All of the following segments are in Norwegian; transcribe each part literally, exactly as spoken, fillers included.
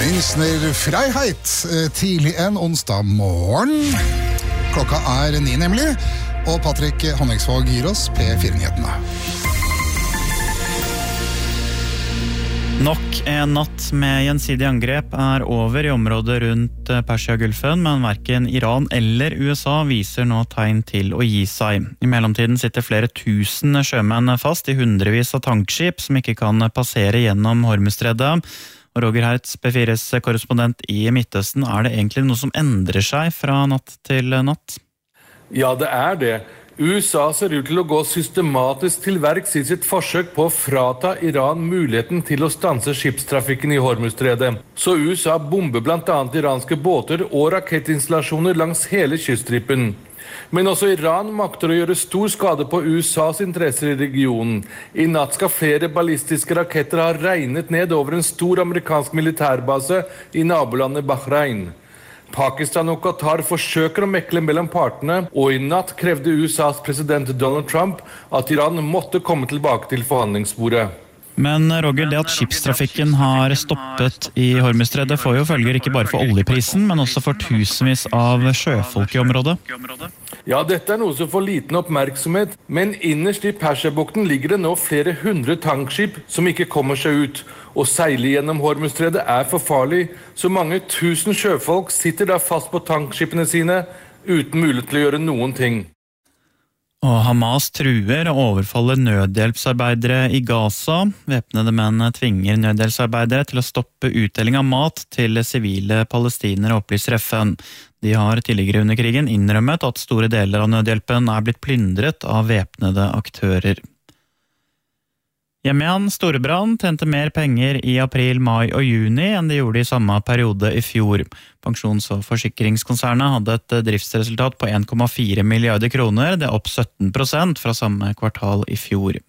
Hilsner Freiheit tidlig en onsdag morgen. Klokka er ni nemlig, og Patrick Honningsvåg gir oss P fire-nyhetene. Nok en natt med gjensidig angrep er over i området rundt Persia-gulfen, men hverken Iran eller U S A viser nå tegn til å gi seg. I mellomtiden sitter flere tusen sjømenn fast i hundrevis av tankskip som ikke kan passere gjennom Hormuzstredet. Og Roger Hertz, P fires korrespondent i Midtøsten, er det egentlig noe som endrer seg fra natt til natt? Ja, det er det. U S A ser ut til å gå systematisk til verks i sitt forsøk på å frata Iran muligheten til å stanse skipstrafikken i Hormuzstredet. Så U S A bomber blant annet iranske båter og rakettinstallasjoner langs hele kyststripen. Men også Iran makter å gjøre stor skade på U S A's interesser i regionen. I natt skal flere ballistiske raketter ha regnet ned over en stor amerikansk militærbase i nabolandet Bahrain. Pakistan og Qatar forsøker å mekle mellom partene, og i natt krevde U S A's president Donald Trump at Iran måtte komme tilbake til forhandlingsbordet. Men Roger, det at skipstrafikken har stoppet i Hormuzstredet får jo følger ikke bare for oljeprisen, men også for tusenvis av sjøfolk i området. Ja, dette er noe som får liten oppmerksomhet, men innerst i Persiabukten ligger det nå flere hundre tankskip som ikke kommer seg ut. Å seile gjennom Hormuzstredet er for farlig, så mange tusen sjøfolk sitter der fast på tankskipene sine uten mulighet til å gjøre noen ting. Og Hamas truer å overfalle nødhjelpsarbeidere i Gaza. Væpnede menn tvinger nødhjelpsarbeidere til å stoppe utdeling av mat til sivile palestinere, opplyser F N. De har tidligere under krigen innrømmet at store deler av nødhjelpen er blitt plyndret av væpnede aktører. Hjemme igjen, Storebrand tjente mer penger i april, mai og juni enn de gjorde i samme periode i fjor. Pensjons- og forsikringskonsernet hadde et driftsresultat på en komma fire milliarder kroner, det er opp sytten prosent fra samme kvartal i fjor.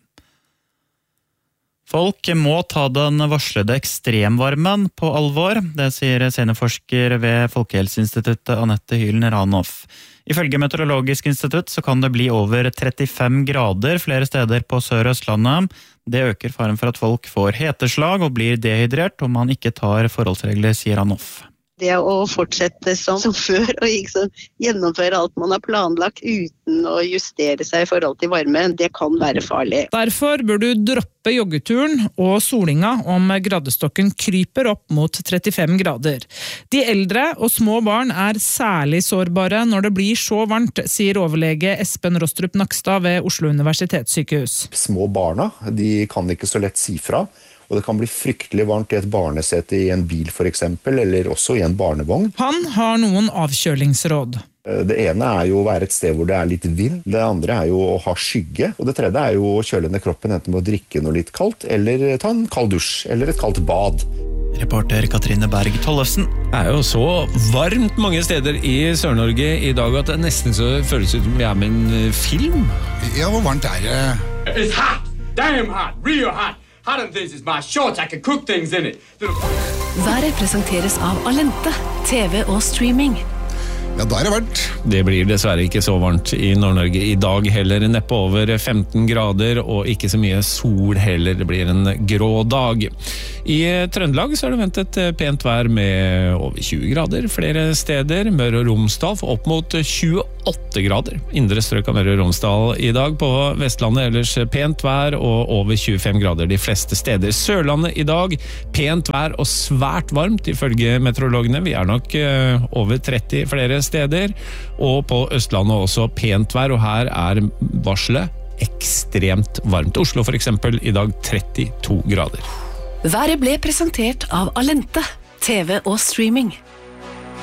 Folk må ta den varslede ekstremvarmen på alvor, det sier seniorforsker ved Folkehelseinstituttet Anette Hylen Ranoff. Ifølge Meteorologisk institutt så kan det bli over trettifem grader flere steder på Sør- og Østlandet. Det øker faren for at folk får heteslag og blir dehydrert om man ikke tar forholdsregler, sier Ranoff. Det å fortsette som, som før og liksom gjennomføre alt man har planlagt uten å justere seg i forhold til varme, det kan være farlig. Derfor bør du droppe joggeturen og solinga om gradestokken kryper opp mot trettifem grader. De eldre og små barn er særlig sårbare når det blir så varmt, sier overlege Espen Rostrup Nakstad ved Oslo universitetssykehus. Små barna, de kan ikke så lett si fra. Og det kan bli fryktelig varmt i et barnesete i en bil for eksempel, eller også i en barnevogn. Han har noen avkjølingsråd. Det ene er jo å være et sted hvor det er litt vind. Det andre er jo å ha skygge. Og det tredje er jo å kjøle ned kroppen enten med å drikke noe litt kaldt, eller ta en kald dusj, eller et kaldt bad. Reporter Katrine Berg Tollefsen. Det er jo så varmt mange steder i Sør-Norge i dag at det nesten så føles ut som vi er med en film. Ja, hvor varmt er det? It's hot! Damn hot! Real hot! Hot and this is my shorts, I can cook things in it. Været presenteres av Alente, T V og streaming. Ja, da er det varmt. Det blir dessverre ikke så varmt i Nord-Norge i dag heller, neppe over femten grader, og ikke så mye sol heller, det blir en grå dag. I Trøndelag så er det ventet pent vær med over tjue grader flere steder, Møre og Romsdal for opp mot tjueåtte grader. Indre strøk av Møre og Romsdal i dag, på Vestlandet ellers pent vær og over tjuefem grader de fleste steder. Sørlandet i dag, pent vær og svært varmt ifølge meteorologene, vi er nok over tretti flere steder, og på Østlandet også pent vær, og her er varselet ekstremt varmt. Oslo for eksempel i dag trettito grader. Været ble presentert av Alente, T V og streaming.